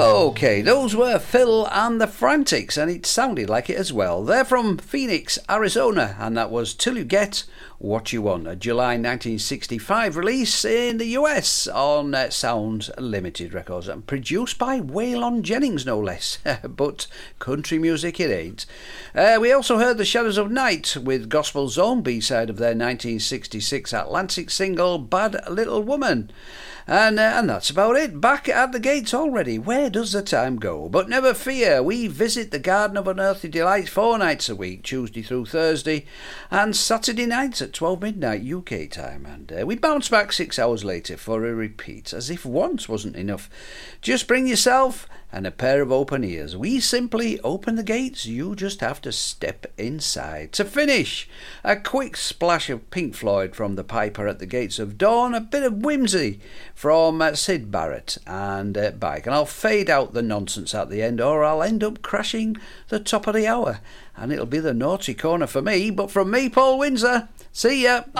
Okay, those were Phil and the Frantics, and it sounded like it as well. They're from Phoenix, Arizona, and that was Till You Get What You Want, a July 1965 release in the US on Sound Limited Records, and produced by Waylon Jennings, no less. But country music it ain't. We also heard The Shadows of Night with Gospel Zone, B-side of their 1966 Atlantic single Bad Little Woman. And that's about it. Back at the gates already. Where does the time go? But never fear, we visit the Garden of Unearthly Delights 4 nights a week, Tuesday through Thursday, and Saturday nights at 12 midnight UK time. And we bounce back 6 hours later for a repeat, as if once wasn't enough. Just bring yourself and a pair of open ears. We simply open the gates, you just have to step inside. To finish, a quick splash of Pink Floyd from the Piper at the Gates of Dawn, a bit of whimsy from Syd Barrett and Bike, and I'll fade out the nonsense at the end, or I'll end up crashing the top of the hour, and it'll be the naughty corner for me. But from me, Paul Windsor, see ya.